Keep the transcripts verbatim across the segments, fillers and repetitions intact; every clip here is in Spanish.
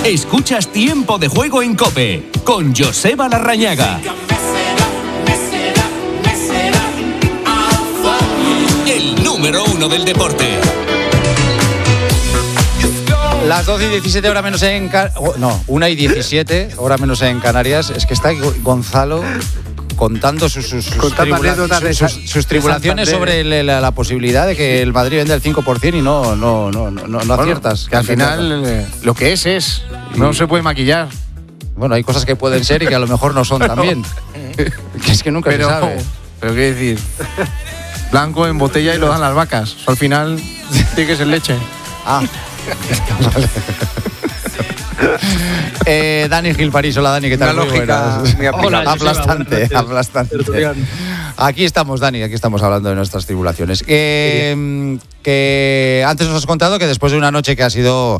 Escuchas Tiempo de Juego en COPE con Joseba Larrañaga. El número uno del deporte. Las doce y diecisiete, hora menos en... Can... Oh, no, una y diecisiete, hora menos en Canarias. Es que está Gonzalo contando sus, sus, sus, tribula- sus, sus, sus tribulaciones sobre la, la posibilidad de que el Madrid venda el cinco por ciento y no, no, no, no, no bueno, aciertas. Que al final eh, lo que es es, no y, se puede maquillar. Bueno, hay cosas que pueden ser y que a lo mejor no son pero, también. Que es que nunca pero, se sabe. Pero qué decir, blanco en botella y lo dan las vacas. Al final tiene que ser leche. Ah. Vale. eh, Dani Gil París, hola Dani, ¿qué tal? Una lógica hola, aplastante, aplastante. Aquí estamos, Dani, aquí estamos hablando de nuestras tribulaciones. Eh, que antes nos has contado que después de una noche que ha sido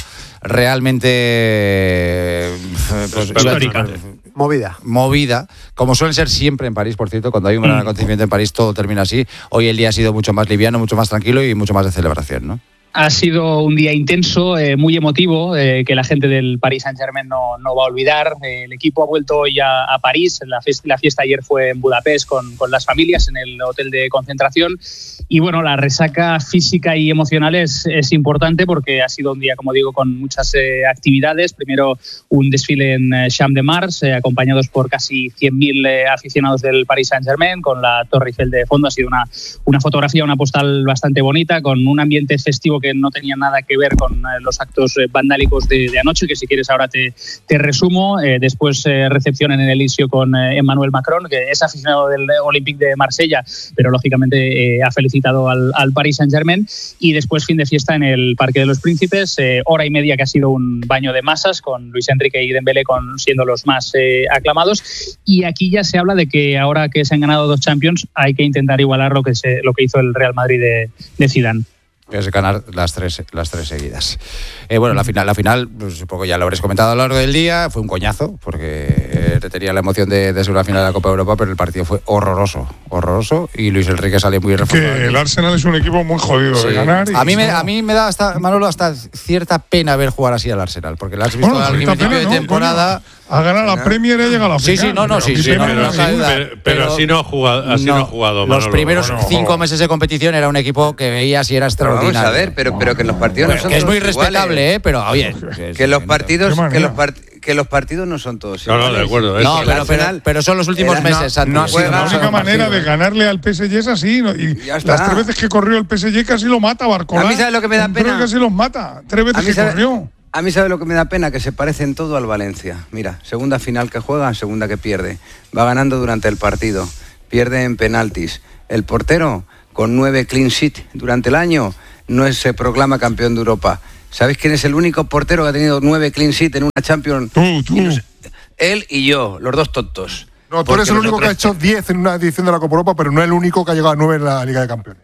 realmente pues, histórica, movida, movida, como suele ser siempre en París, por cierto, cuando hay un gran acontecimiento en París todo termina así. Hoy el día ha sido mucho más liviano, mucho más tranquilo y mucho más de celebración, ¿no? Ha sido un día intenso, eh, muy emotivo, eh, que la gente del Paris Saint-Germain no, no va a olvidar. Eh, el equipo ha vuelto hoy a, a París. La fiesta, la fiesta ayer fue en Budapest con, con las familias en el hotel de concentración. Y bueno, la resaca física y emocional es, es importante porque ha sido un día, como digo, con muchas eh, actividades. Primero un desfile en eh, Champ de Mars, eh, acompañados por casi cien mil eh, aficionados del Paris Saint-Germain, con la Torre Eiffel de fondo. Ha sido una, una fotografía, una postal bastante bonita, con un ambiente festivo que que no tenía nada que ver con eh, los actos eh, vandálicos de, de anoche, que si quieres ahora te, te resumo. Eh, después eh, recepción en el Elíseo con eh, Emmanuel Macron, que es aficionado del Olympique de Marsella, pero lógicamente eh, ha felicitado al, al Paris Saint-Germain. Y después fin de fiesta en el Parque de los Príncipes, eh, hora y media que ha sido un baño de masas, con Luis Enrique y Dembélé con, siendo los más eh, aclamados. Y aquí ya se habla de que ahora que se han ganado dos Champions hay que intentar igualar lo que, se, lo que hizo el Real Madrid de, de Zidane. Que es ganar las tres, las tres seguidas. Eh, bueno, la final, la final, pues, supongo que ya lo habréis comentado a lo largo del día, fue un coñazo, porque eh, tenía la emoción de, de ser una final de la Copa de Europa, pero el partido fue horroroso, horroroso, y Luis Enrique salió muy reforzado. Que el Arsenal es un equipo muy jodido sí. de ganar. Y a, mí me, a mí me da, hasta Manolo, hasta cierta pena ver jugar así al Arsenal, porque lo has visto bueno, al principio de temporada... Coño. Ha ganado la Premier y ha llegado a la final. Sí, sí, no, no, sí, sí, no, pero, no, sí, no, pero, pero, pero así no ha jugado, así no, no ha jugado Los primeros bueno, cinco no. meses de competición era un equipo que veías y era extraordinario. Vamos a ver, pero, pero que los partidos bueno, no son que es muy todos respetable, iguales. eh, pero oye, que los partidos, que los partidos que los partidos no son todos iguales. No, no, de acuerdo. No, pero, pero, pero son los últimos era, meses. No, no juega, la única manera de ganarle al P S G es así. ¿no? Y las tres veces que corrió el P S G casi lo mata Barcola. A mí sabe lo que me da pena. Casi los mata. Tres veces que sabe, corrió. A mí sabe lo que me da pena, que se parecen todo al Valencia. Mira, segunda final que juega, segunda que pierde. Va ganando durante el partido. Pierde en penaltis. El portero, con nueve clean sheet durante el año, no se proclama campeón de Europa. ¿Sabéis quién es el único portero que ha tenido nueve clean sheet en una Champions? Tú, tú. No sé, él y yo, los dos tontos. No, tú eres el único que ha hecho diez en una edición de la Copa Europa, pero no el único que ha llegado a nueve en la Liga de Campeones.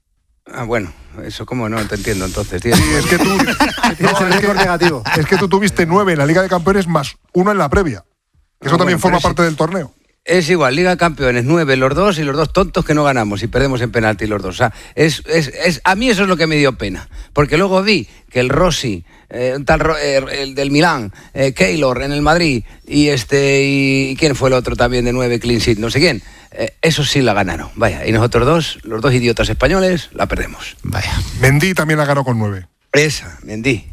Ah, bueno, eso cómo no te entiendo entonces, tío. Sí, es que tú tienes el récord negativo. Es que tú tuviste nueve en la Liga de Campeones más uno en la previa. Eso ah, también bueno, forma parte del torneo. Es igual, Liga de Campeones, nueve los dos y los dos tontos que no ganamos y perdemos en penalti los dos. O sea, es, es, es, a mí eso es lo que me dio pena. Porque luego vi que el Rossi, eh, tal, eh, el del Milán, eh, Keylor en el Madrid y este y ¿quién fue el otro también de nueve clean sheet? No sé quién. Eh, eso sí la ganaron. Vaya, y nosotros dos, los dos idiotas españoles, la perdemos. Vaya. Mendy también la ganó con nueve. Esa, Mendy.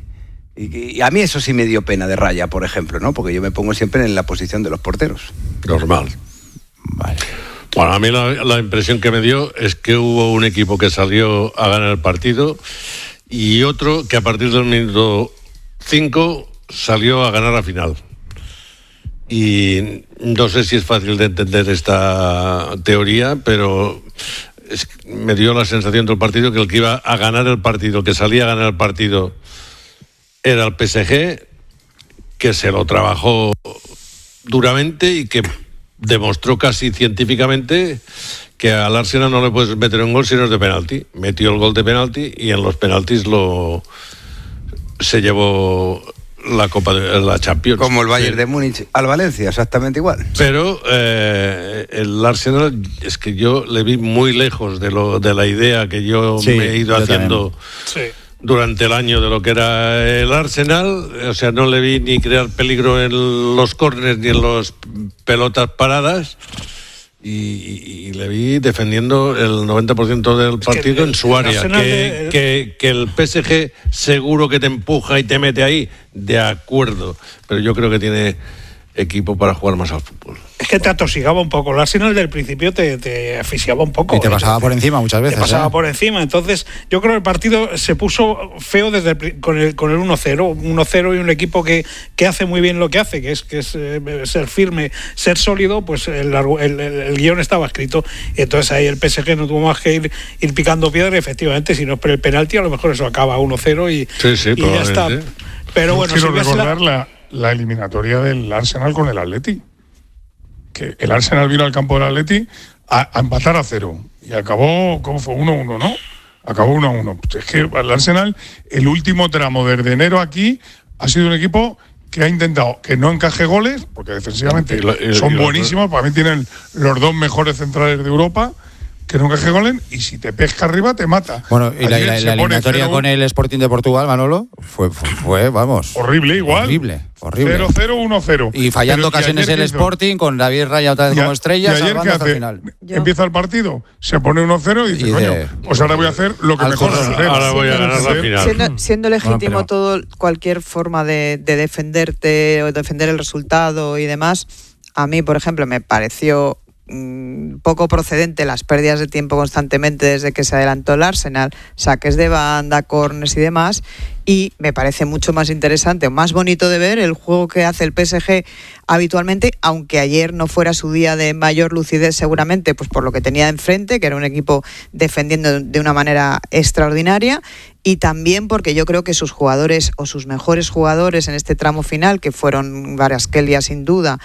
Y, y a mí eso sí me dio pena de Raya, por ejemplo, ¿no? Porque yo me pongo siempre en la posición de los porteros. Normal. Vale. Bueno, a mí la, la impresión que me dio es que hubo un equipo que salió a ganar el partido y otro que a partir del minuto cinco salió a ganar la final. Y no sé si es fácil de entender esta teoría, pero es, me dio la sensación del partido que el que iba a ganar el partido, el que salía a ganar el partido, era el P S G, que se lo trabajó duramente y que demostró casi científicamente que al Arsenal no le puedes meter un gol si no es de penalti. Metió el gol de penalti y en los penaltis lo se llevó la Copa de la Champions. Como el Bayern sí. de Múnich al Valencia, exactamente igual. Pero eh, el Arsenal es que yo le vi muy lejos de lo de la idea que yo sí, me he ido haciendo. Sí. durante el año de lo que era el Arsenal, o sea, no le vi ni crear peligro en los córneres ni en las pelotas paradas. Y, y le vi defendiendo el noventa por ciento del partido que, en su área. Que, de... que, que el P S G seguro que te empuja y te mete ahí, de acuerdo, pero yo creo que tiene equipo para jugar más al fútbol. Es que te atosigaba un poco. El Arsenal del principio te, te asfixiaba un poco. Y te pasaba te, por encima muchas veces. Te pasaba ¿eh? por encima. Entonces, yo creo que el partido se puso feo desde el, con el con el uno cero. uno cero y un equipo que, que hace muy bien lo que hace, que es, que es eh, ser firme, ser sólido, pues el, el, el, el guión estaba escrito. Y entonces ahí el P S G no tuvo más que ir, ir picando piedra y efectivamente, si no es por el penalti, a lo mejor eso acaba uno cero y, sí, sí, y ya está. Pero bueno, quiero si recordar la... la, la eliminatoria del Arsenal con el Atleti. Que el Arsenal vino al campo del Atleti a, a empatar a cero. Y acabó, ¿cómo fue? uno uno, ¿no? Acabó uno uno. Pues es que el Arsenal, el último tramo desde enero aquí, ha sido un equipo que ha intentado que no encaje goles, porque defensivamente y la, y, son y buenísimos, para mí tienen los dos mejores centrales de Europa, que no encaje goles, y si te pesca arriba te mata. Bueno, y la, la, la eliminatoria con el Sporting de Portugal, Manolo, fue, fue, fue vamos... Horrible igual. Horrible, horrible. cero cero, uno cero. Y fallando ocasiones el Sporting, con David Raya otra vez como estrella, salvando hasta el final. Empieza el partido, se pone uno cero y dice, y coño, de, pues ahora voy a hacer lo que mejor sé hacer. Ahora voy a ganar la final. Siendo, siendo legítimo bueno, pero... todo, cualquier forma de, de defenderte o defender el resultado y demás, a mí, por ejemplo, me pareció poco procedente las pérdidas de tiempo constantemente desde que se adelantó el Arsenal, saques de banda, corners y demás, y me parece mucho más interesante o más bonito de ver el juego que hace el P S G habitualmente, aunque ayer no fuera su día de mayor lucidez seguramente, pues por lo que tenía enfrente, que era un equipo defendiendo de una manera extraordinaria, y también porque yo creo que sus jugadores o sus mejores jugadores en este tramo final, que fueron Kvaratskhelia sin duda,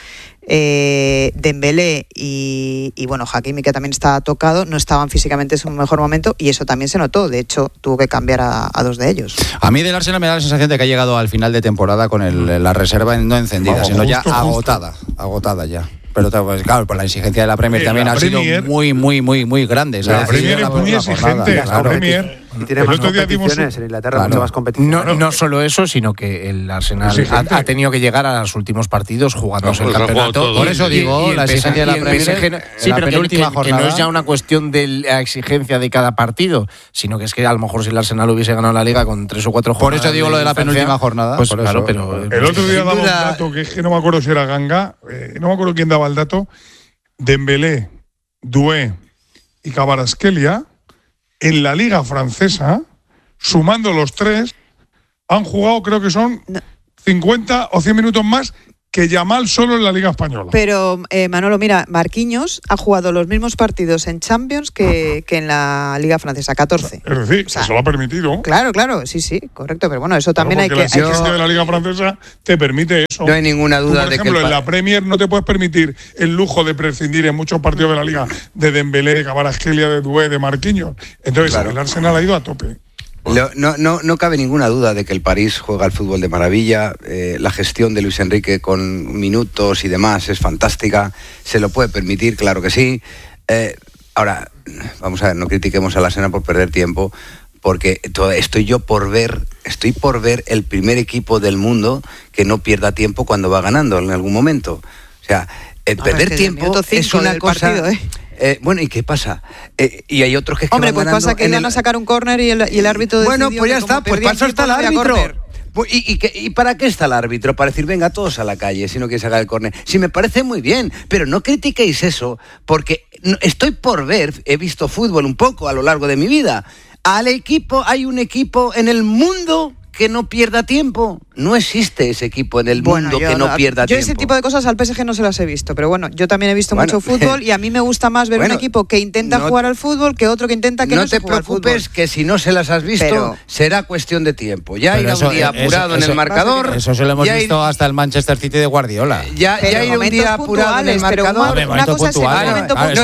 eh, Dembélé y, y bueno, Hakimi, que también estaba tocado, no estaban físicamente en su mejor momento, y eso también se notó. De hecho, tuvo que cambiar a, a dos de ellos. A mí del Arsenal me da la sensación de que ha llegado al final de temporada con el, la reserva no encendida, Vamos, sino justo, ya agotada, justo. agotada ya. Pero pues, claro, por la exigencia de la Premier eh, también la ha Premier, sido muy, muy, muy, muy grande. La, la Premier es muy exigente. Claro. La Premier. Y tiene más competiciones, en Inglaterra claro. mucho más competiciones. No, no solo eso, sino que el Arsenal ha, ha tenido que llegar a los últimos partidos jugándose no, pues el campeonato. Por eso digo, y, y la exigencia de la Premier. Sí, pero que, que, que no es ya una cuestión de la exigencia de cada partido, sino que es que a lo mejor si el Arsenal hubiese ganado la Liga con tres o cuatro jornadas. Por eso digo lo de la penúltima jornada. Pues por claro, eso. pero. El otro día daba un dato que es que no me acuerdo si era Ganga, eh, no me acuerdo quién daba el dato. Dembélé, Doué y Kvaratskhelia en la Liga Francesa, sumando los tres, han jugado, creo que son cincuenta o cien minutos más que Yamal solo en la Liga Española. Pero, eh, Manolo, mira, Marquinhos ha jugado los mismos partidos en Champions que, que en la Liga Francesa, catorce. Es decir, o sea, se lo ha permitido. Claro, claro, sí, sí, correcto, pero bueno, eso también claro, hay que... La exigencia de la Liga Francesa te permite eso. No hay ninguna duda Tú, por de ejemplo, que... en la Premier no te puedes permitir el lujo de prescindir en muchos partidos de la Liga de Dembélé, de Kvaratskhelia, de Doué, de Marquinhos. Entonces, claro. el Arsenal ha ido a tope. No, no, no cabe ninguna duda de que el París juega al fútbol de maravilla, eh, la gestión de Luis Enrique con minutos y demás es fantástica, se lo puede permitir, claro que sí. Eh, ahora, vamos a ver, no critiquemos al Arsenal por perder tiempo, porque estoy yo por ver, estoy por ver el primer equipo del mundo que no pierda tiempo cuando va ganando en algún momento. O sea, eh, no, perder tiempo es una cosa... Partido, ¿eh? Eh, bueno, ¿y qué pasa? Eh, y hay otros que, es que Hombre, van pues pasa que van el... a sacar un córner y el, y el árbitro decidió. Bueno, pues ya está, pues para eso está el árbitro. ¿Y, y, ¿Y para qué está el árbitro? Para decir, venga, todos a la calle, si no quieres sacar el córner. Sí, me parece muy bien, pero no critiquéis eso, porque estoy por ver, he visto fútbol un poco a lo largo de mi vida. Al equipo, hay un equipo en el mundo que no pierda tiempo. No existe ese equipo en el bueno, mundo yo, que no pierda yo tiempo. Yo ese tipo de cosas al P S G no se las he visto, pero bueno, yo también he visto bueno, mucho fútbol y a mí me gusta más ver bueno, un equipo que intenta no, jugar al fútbol que otro que intenta que no, no se juegue al fútbol. No te preocupes que si no se las has visto pero, será cuestión de tiempo. Ya irá un día apurado eso, en el marcador. Eso se lo hemos visto ir, hasta el Manchester City de Guardiola. Ya, ya irá un día apurado en el marcador. Pero una cosa puntual. Es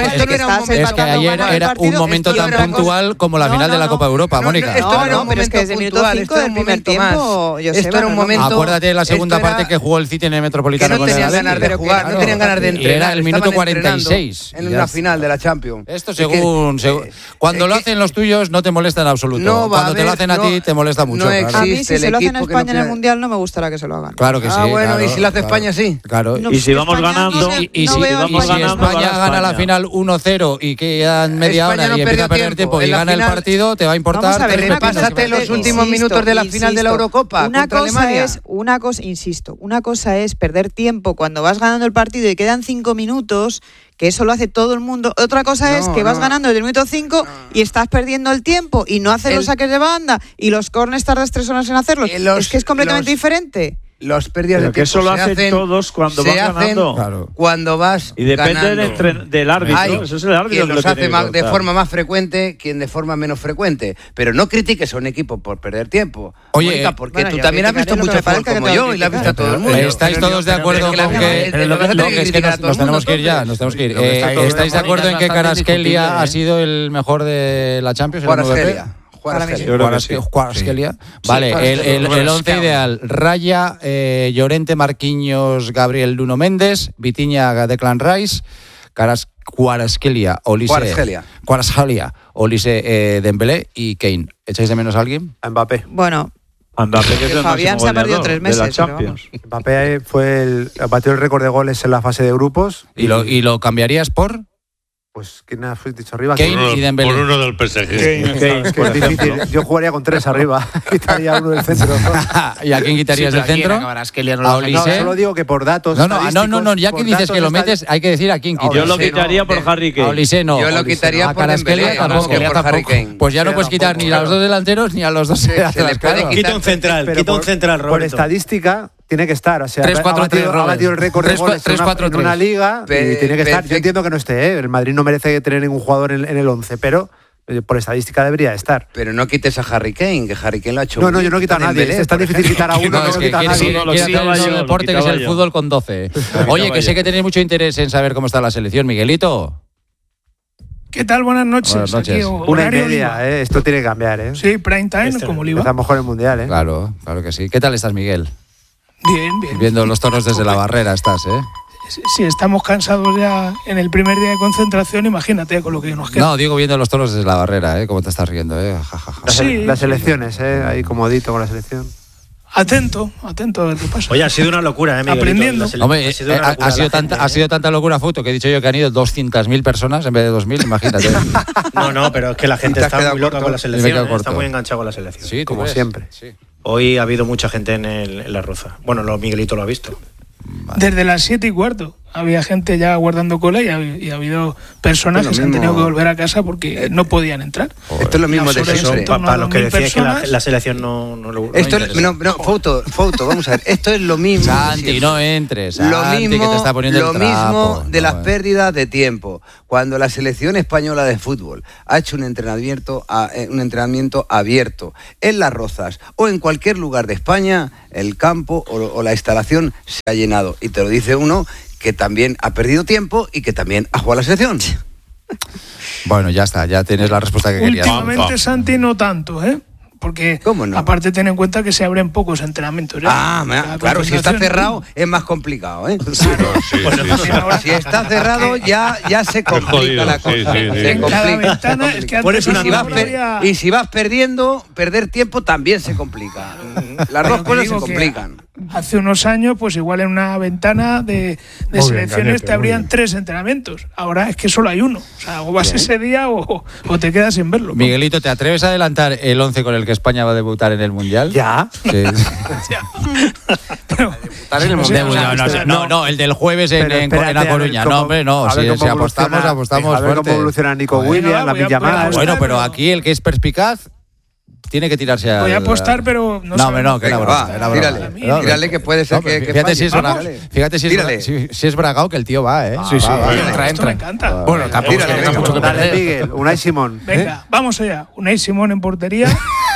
que ayer era un momento tan puntual como la final de la Copa Europa, Mónica. No, no, pero es que desde el minuto cinco del primer tiempo, esto era un momento. Acuérdate de la segunda era, parte que jugó el City en el Metropolitano. Que no tenían ganas de jugar, claro, no tenían ganas de entrenar. Era el minuto cuarenta y seis. En una final de la Champions. Esto según. Que, según cuando lo hacen los tuyos no te molesta en absoluto. No cuando te lo hacen a no, ti te molesta mucho. No claro. A mí, si se lo hacen a España en el Mundial, no me gustará que se lo hagan. Claro que sí. Ah, bueno, claro, y si lo hace claro, España, sí. Claro. No, y si vamos España, ganando. Y, y, no si, y si España gana la final uno cero y quedan media hora y empieza a perder tiempo y gana el partido, te va a importar. Repásate los últimos minutos de la final de la Eurocopa. Una cosa es, una cosa, insisto, una cosa es perder tiempo cuando vas ganando el partido y quedan cinco minutos, que eso lo hace todo el mundo. Otra cosa no, es que vas no. ganando desde el minuto cinco no. y estás perdiendo el tiempo y no haces el, los saques de banda y los corners tardas tres horas en hacerlos. Los, es que es completamente los, diferente. Los pérdidas Pero de tiempo que eso lo hacen hacen todos cuando vas ganando. Claro. Cuando vas y depende ganando. Del, del árbitro. Hay eso es el árbitro quien los hace más, de forma más frecuente, quien de forma menos frecuente. Pero no critiques a un equipo por perder tiempo. Oye, Mónica, porque bueno, tú también has visto mucho fútbol como yo y lo has visto a todo el mundo. ¿Estáis todos de acuerdo con que nos tenemos que ir ya? Nos tenemos que ir. ¿Estáis de acuerdo en que Kvaratskhelia ha sido el mejor de la Champions? Kvaratskhelia. Kvaratskhelia. Vale, el, el, el once ideal: Raya, eh, Llorente, Marquinhos, Gabriel, Nuno Méndez, Vitinha, Declan Rice, Kvaratskhelia, Olise, Kvaratskhelia, Olise, eh, Dembélé y Kane. ¿Echáis de menos a alguien? A Mbappé. Bueno. Mbappé, que es el Fabián se ha perdido tres meses. De la Champions. Mbappé fue el, batió el récord de goles en la fase de grupos. ¿Y, y lo, y lo cambiarías por? Pues, ¿quién has dicho arriba? Kane por, y Dembélé. Por uno del P S G. Kane, Kane, que es difícil. Yo jugaría con tres arriba. Quitaría uno del centro. ¿Y a quién quitarías sí, del centro? No, ¿A Olise? No, solo digo que por datos. No, no, no, no, no, ya que dices que lo metes, hay que decir a quién quitas. Yo lo quitaría no, por Harry Kane. A Olise no. Yo lo quitaría no. por Dembélé, tampoco. Por Harry Kane. Pues ya no puedes quitar ni a los dos delanteros ni a los dos delanteros. Quita un central, quita un central, Roberto. Por estadística tiene que estar, o sea, tres, cuatro, ha, batido, tres, ha batido el récord de goles tres, en, una, cuatro, en una liga Pe- y tiene que estar. Yo entiendo que no esté, ¿eh? El Madrid no merece tener ningún jugador en, en el once, pero eh, por estadística debería estar. Pero no quites a Harry Kane, que Harry Kane lo ha hecho. No, no, yo no quito a nadie. Belé, es tan difícil quitar a uno, no, no, no quita a nadie. No, quiere hacer el deporte que es el fútbol con doce. Oye, que sé que tenéis mucho interés en saber cómo está la selección, Miguelito. ¿Qué tal? Buenas noches. Buenas noches. Aquí, una y media, ¿eh? Esto tiene que cambiar, ¿eh? Sí, prime time, este como Oliva. Está mejor el Mundial, ¿eh? Claro, claro que sí. ¿Qué tal estás, Miguel? Bien, bien. Viendo los toros desde la barrera estás, ¿eh? Si, si estamos cansados ya en el primer día de concentración, imagínate con lo que nos queda. No, digo viendo los toros desde la barrera, ¿eh? Cómo te estás riendo, ¿eh? Ja, ja, ja. Las, sí, las elecciones, ¿eh? Ahí comodito con la selección. Atento, atento a ver qué pasa. Oye, ha sido una locura, ¿eh, Miguelito? Aprendiendo. Hombre, ha sido, locura ha, sido tanta, gente, ha sido tanta locura, Foto, que he dicho yo que han ido doscientas mil personas en vez de dos mil, imagínate. No, no, pero es que la gente está muy loca corto. con la selección, ¿eh? Está muy enganchada con la selección. Sí, como ves? siempre. Sí. Hoy ha habido mucha gente en, el, en la Roza. Bueno, lo, Miguelito lo ha visto. Vale. Desde las siete y cuarto había gente ya guardando cola y ha, y ha habido personas que se han tenido que volver a casa porque eh, no podían entrar. Joder. Esto es lo mismo de siempre. Para pa los que decían que la, la selección no, no lo esto no es, no, no, foto, foto, vamos a ver. Esto es lo mismo. Santi, no entres. Santi, lo mismo, que te está poniendo lo el trapo. mismo de no, las pérdidas de tiempo. Cuando la selección española de fútbol ha hecho un entrenamiento, un entrenamiento abierto en Las Rozas o en cualquier lugar de España, el campo o, o la instalación se ha llenado. Y te lo dice uno que también ha perdido tiempo y que también ha jugado a la selección. Bueno, ya está, ya tienes la respuesta que querías. Últimamente, Santi, no tanto, ¿eh? Porque no? aparte ten en cuenta que se abren pocos entrenamientos. ¿eh? Ah, la claro, si está cerrado es más complicado, ¿eh? Claro. Sí, bueno, sí, sí. Si está cerrado ya, ya se complica jodido, la cosa. Sí, sí, sí. Se complica. Cada ventana es que antes y, si vas había... y si vas perdiendo, perder tiempo también se complica. Las dos cosas se complican. Hace unos años, pues igual en una ventana de, de selecciones bien, Canete, te abrían tres entrenamientos. Ahora es que solo hay uno. O sea, o vas bien. ese día o, o te quedas sin verlo. Miguelito, ¿te atreves a adelantar el once con el que España va a debutar en el Mundial? Ya. Sí. ya. Pero, en el mundial. No, no, no, no, el del jueves en, en, en La Coruña. Cómo, no, hombre, no. Si, si apostamos, apostamos a ver fuerte. cómo evoluciona Nico Williams, la Villamar. Bueno, pero aquí el que es perspicaz tiene que tirarse a. Voy a apostar, pero no. No, hombre, no, que era broma. Tírale, tírale, que puede ser no, que. Fíjate, si es, fíjate si, es, si, si es bragao que el tío va, ¿eh? Ah, sí, sí. Va, va, entra, entra. Me encanta. Bueno, tampoco tírale, es que tenga mucho que perder. Miguel, Unai Simón. Venga, ¿eh? Vamos allá. Unai Simón en portería.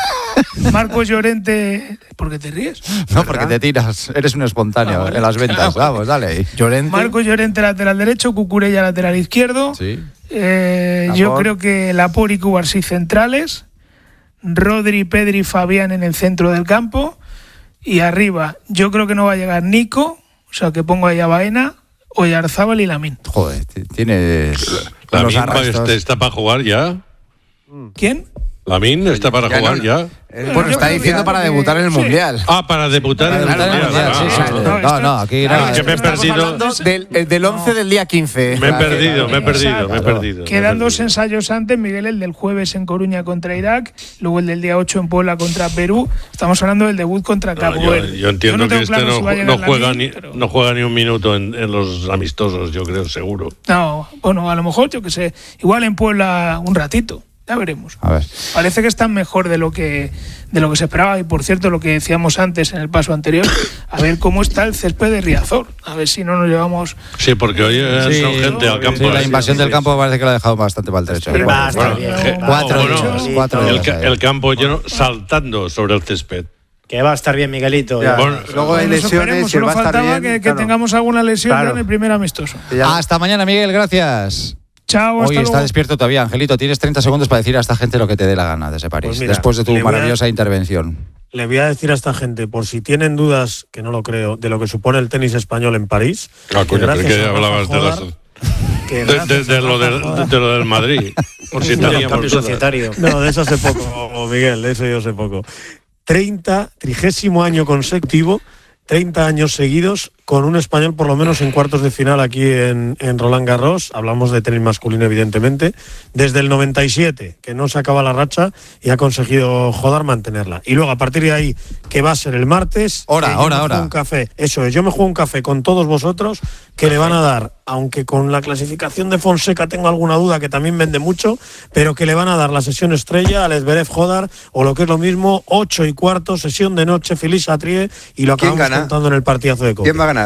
Marcos Llorente. ¿Por qué te ríes? No, porque te tiras. Eres un espontáneo ah, vale. en las ventas. Vamos, dale. Llorente. Marcos Llorente, lateral derecho. Cucurella, lateral izquierdo. Sí. Eh, yo creo que Laporte y Cubarsí centrales. Rodri, Pedri, Fabián en el centro del campo Y arriba, yo creo que no va a llegar Nico, o sea que pongo ahí a Baena, Oyarzábal y Lamine. Joder, tienes. Lamine está, está para jugar ya. ¿Quién? Lamine está para ya jugar no, ya. Eh, bueno, está diciendo para debutar en el Mundial. Ah, para debutar en el Mundial. Sí, sí. No, no, aquí no. Es que me he perdido. Del, del once del día quince. Me he perdido, me he perdido, me he perdido. Quedan dos ensayos antes, Miguel, el del jueves en Coruña contra Irak, luego el del día ocho en Puebla contra Perú. Estamos hablando del debut contra Cabo Verde. Yo, yo entiendo yo no que este claro no, si no, juega Lamine, ni, pero... no juega ni un minuto en, en los amistosos, yo creo, seguro. No, bueno, a lo mejor, yo que sé, igual en Puebla un ratito. Ya veremos. A ver. Parece que están mejor de lo que de lo que se esperaba. Y por cierto, lo que decíamos antes en el paso anterior, a ver cómo está el césped de Riazor. A ver si no nos llevamos. Sí, porque hoy sí, son gente al campo. Sí, la invasión del campo parece que lo ha dejado bastante mal derecho. Sí, va, bueno, bien. Cuatro, bueno, hechos, cuatro el, el campo lleno saltando sobre el césped. Que va a estar bien, Miguelito. Ya, bueno, luego hay lesiones. Solo va faltaba bien, que, que claro. tengamos alguna lesión claro. en el primer amistoso. Hasta mañana, Miguel. Gracias. Chao, Hoy hasta está luego. despierto todavía, Angelito. Tienes treinta segundos para decir a esta gente lo que te dé la gana desde París, pues mira, después de tu maravillosa a, intervención. Le voy a decir a esta gente, por si tienen dudas, que no lo creo, de lo que supone el tenis español en París. Ah, coño, que, que hablabas de, las, de, de, de, lo del, de lo del Madrid. Por si teníamos societario. No, de eso sé poco, Miguel, de eso yo sé poco. treinta, trigésimo año consecutivo, treinta años seguidos con un español por lo menos en cuartos de final aquí en, en Roland Garros. Hablamos de tenis masculino, evidentemente, desde el noventa y siete, que no se acaba la racha y ha conseguido Jodar mantenerla. Y luego a partir de ahí, que va a ser el martes, hora, hora, hora. Un café. Eso es, yo me juego un café con todos vosotros que le van a dar, aunque con la clasificación de Fonseca tengo alguna duda, que también vende mucho, pero que le van a dar la sesión estrella al Zverev Jodar, o lo que es lo mismo, ocho y cuarto, sesión de noche, Feliz Atrie, y lo acabamos contando en el partidazo de Copa. ¿Quién va a ganar?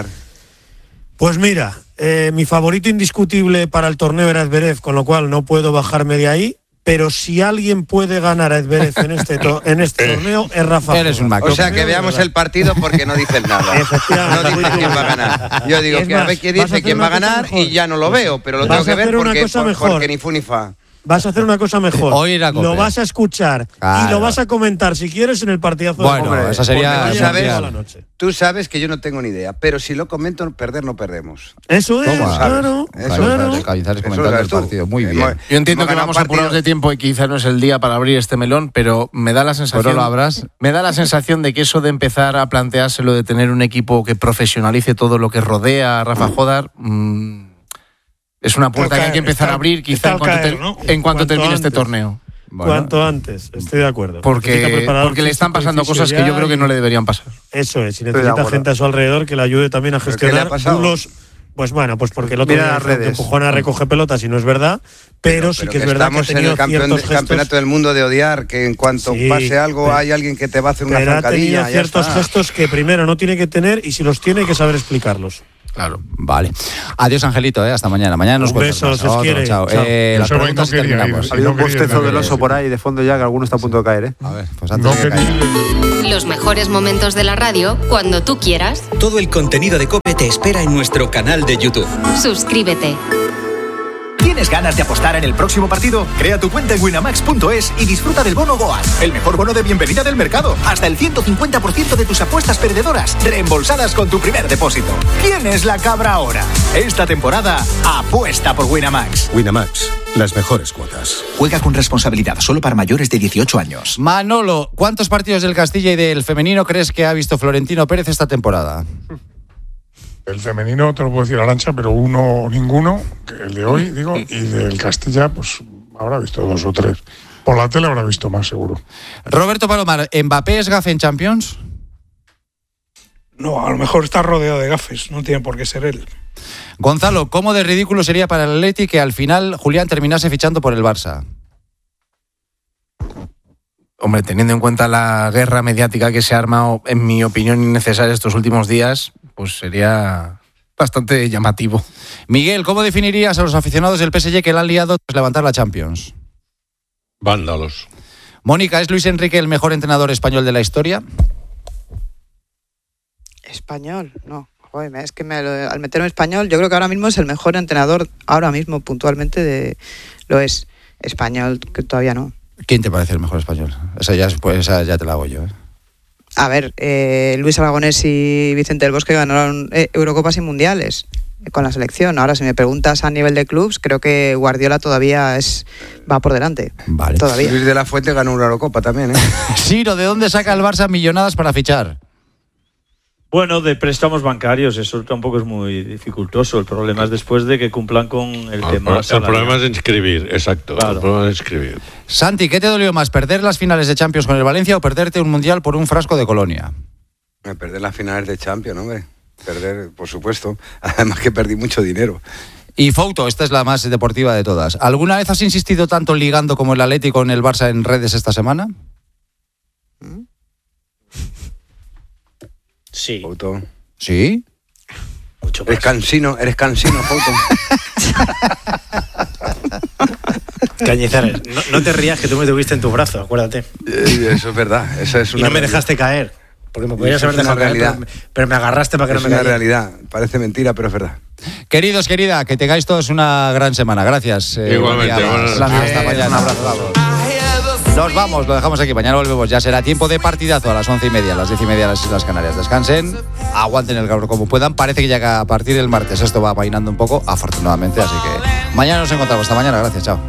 Pues mira, eh, mi favorito indiscutible para el torneo era Zverev, con lo cual no puedo bajarme de ahí. Pero si alguien puede ganar a Zverev en este, to- en este torneo es Rafa. Eres un O sea, que veamos el partido porque no dices nada. No dices quién va a ganar. Yo digo es que más, a ver quién dice quién va a ganar y ya no lo veo, pero lo tengo que ver porque, por, porque ni fu ni fa. Vas a hacer una cosa mejor. Hoy lo vas a escuchar claro. y lo vas a comentar si quieres en el partidazo. Bueno, de esa sería. Tú sabes, tú sabes que yo no tengo ni idea, pero si lo comento, perder no perdemos. Eso es, claro. Eso, claro. Cañizares comentando el partido. Muy bien. Yo entiendo que vamos apurados de tiempo y quizás no es el día para abrir este melón, pero me da la sensación. Pero lo abras. Me da la sensación de que eso de empezar a planteárselo de tener un equipo que profesionalice todo lo que rodea a Rafa Jodar. Mmm, Es una puerta caer, que hay que empezar está, a abrir quizá en cuanto, caer, te, ¿no? en cuanto termine antes, este torneo. Bueno, cuanto antes, estoy de acuerdo. Porque, porque le están pasando cosas que yo creo que no le deberían pasar. Eso es, y necesita gente a su alrededor que le ayude también a gestionar bulos. Pues bueno, pues porque el otro día empujona recoge pelotas y no es verdad, pero, pero sí que pero es verdad que ha tenido estamos en el campeón, gestos, campeonato del mundo de odiar, que en cuanto sí, pase algo pero, hay alguien que te va a hacer una pero zancadilla. Ha tenido ciertos está. gestos que primero no tiene que tener y si los tiene hay que saber explicarlos. Claro, vale. Adiós, Angelito, ¿eh? Hasta mañana. Mañana nos vemos. Un beso, si os quiere. Chao. chao. Eh, las preguntas no terminamos. Ha habido un bostezo del oso por ahí de fondo ya, que alguno está a punto de caer, ¿eh? A ver, pues antes no de caer. Los mejores momentos de la radio, cuando tú quieras. Todo el contenido de COPE te espera en nuestro canal de YouTube. Suscríbete. ¿Tienes ganas de apostar en el próximo partido? Crea tu cuenta en winamax punto es y disfruta del bono Goal, el mejor bono de bienvenida del mercado. Hasta el ciento cincuenta por ciento de tus apuestas perdedoras reembolsadas con tu primer depósito. ¿Quién es la cabra ahora? Esta temporada, apuesta por Winamax. Winamax, las mejores cuotas. Juega con responsabilidad, solo para mayores de dieciocho años. Manolo, ¿cuántos partidos del Castilla y del femenino crees que ha visto Florentino Pérez esta temporada? El femenino te lo puedo decir, Arantxa, pero uno o ninguno, el de hoy, digo, y del Castilla, pues habrá visto dos o tres. Por la tele habrá visto más, seguro. Roberto Palomar, ¿Mbappé es gafe en Champions? No, a lo mejor está rodeado de gafes, no tiene por qué ser él. Gonzalo, ¿cómo de ridículo sería para el Atleti que al final Julián terminase fichando por el Barça? Hombre, teniendo en cuenta la guerra mediática que se ha armado, en mi opinión, innecesaria estos últimos días, pues sería bastante llamativo. Miguel, ¿cómo definirías a los aficionados del P S G que le han liado tras levantar la Champions? Vándalos. Mónica, ¿es Luis Enrique el mejor entrenador español de la historia? Español, no. Joder, es que me, al meterme español, yo creo que ahora mismo es el mejor entrenador, ahora mismo puntualmente de, lo es. Español, que todavía no. ¿Quién te parece el mejor español? Esa ya, pues, esa ya te la hago yo, ¿eh? a ver, eh, Luis Aragonés y Vicente del Bosque ganaron eh, Eurocopas y Mundiales con la selección. Ahora, si me preguntas a nivel de clubs, creo que Guardiola todavía es va por delante. Vale. Todavía. Luis de la Fuente ganó una Eurocopa también, ¿eh? Ciro, ¿de dónde saca el Barça millonadas para fichar? Bueno, de préstamos bancarios, eso tampoco es muy dificultoso. El problema es después de que cumplan con el el tema. El problema es inscribir, exacto. Claro. El problema es inscribir. Santi, ¿qué te dolió más, perder las finales de Champions con el Valencia o perderte un Mundial por un frasco de Colonia? Perder las finales de Champions, hombre. Perder, por supuesto. Además que perdí mucho dinero. Y Fouto, esta es la más deportiva de todas. ¿Alguna vez has insistido tanto ligando como el Atlético con el Barça en redes esta semana? Sí. Fouto. ¿Sí? Mucho más. Eres cansino, eres cansino, Fouto. Cañizares, no, no te rías que tú me tuviste en tu brazo, acuérdate. Eh, Eso es verdad. Esa es una y no me realidad. dejaste caer. Porque me podías haber Eso es dejado una caer, realidad. pero, pero me agarraste para que Es no me una cayera. realidad. Parece mentira, pero es verdad. Queridos, querida, que tengáis todos una gran semana. Gracias. eh, Igualmente, buen día. buenas Hasta noches. mañana. Un abrazo. Vamos. Nos vamos, lo dejamos aquí. Mañana volvemos. Ya será tiempo de partidazo a las once y media, a las diez y media, las Islas Canarias. Descansen, aguanten el calor como puedan. Parece que ya a partir del martes esto va vainando un poco, afortunadamente. Así que mañana nos encontramos. Hasta mañana. Gracias. Chao.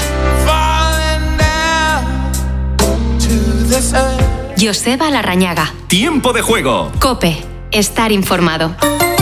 Joseba Larrañaga. Tiempo de juego. COPE. Estar informado.